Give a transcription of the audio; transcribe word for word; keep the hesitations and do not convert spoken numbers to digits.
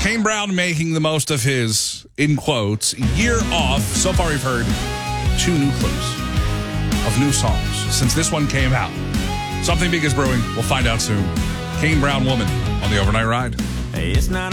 Kane Brown making the most of his, in quotes, year off. So far, we've heard two new clues of new songs since this one came out. Something big is brewing. We'll find out soon. Kane Brown Woman on the Overnight Ride. It's not